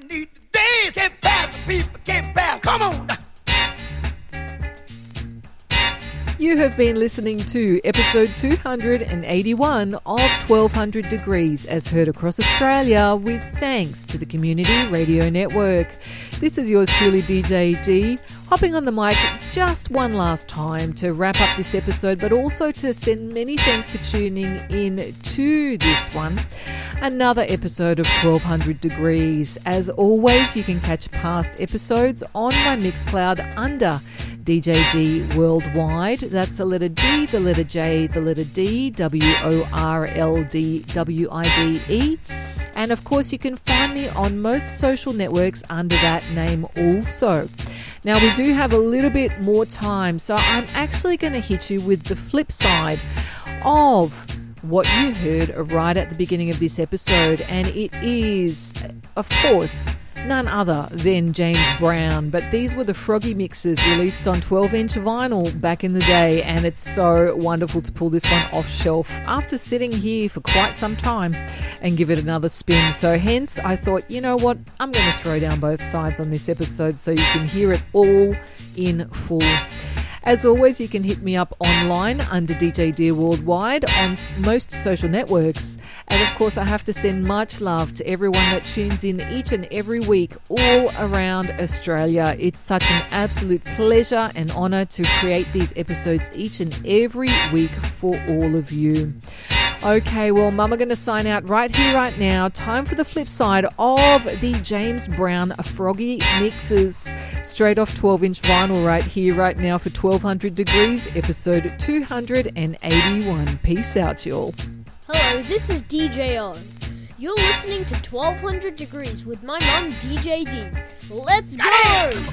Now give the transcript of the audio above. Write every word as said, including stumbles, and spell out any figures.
need to dance. Can't pass the people, can't pass. Come on. You have been listening to episode two hundred eighty-one of twelve hundred Degrees, as heard across Australia, with thanks to the Community Radio Network. This is yours truly, D J D, hopping on the mic just one last time to wrap up this episode, but also to send many thanks for tuning in to this one, another episode of twelve hundred Degrees. As always, you can catch past episodes on my Mixcloud under D J D Worldwide. That's the letter D, the letter J, the letter D, W O R L D W I D E. And of course, you can find me on most social networks under that name also. Now, we do have a little bit more time, so I'm actually going to hit you with the flip side of what you heard right at the beginning of this episode. And it is, of course, none other than James Brown, but these were the Froggy mixes released on twelve inch vinyl back in the day, and it's so wonderful to pull this one off shelf after sitting here for quite some time and give it another spin. So hence I thought, you know what, I'm going to throw down both sides on this episode so you can hear it all in full. As always, you can hit me up online under D J D Worldwide on most social networks. And of course, I have to send much love to everyone that tunes in each and every week all around Australia. It's such an absolute pleasure and honour to create these episodes each and every week for all of you. Okay, well, Mama going to sign out right here, right now. Time for the flip side of the James Brown Froggy mixes. Straight off twelve inch vinyl right here, right now for twelve hundred Degrees, episode two hundred eighty-one. Peace out, y'all. Hello, this is D J O. You're listening to twelve hundred Degrees with my mum, D J D. Let's go!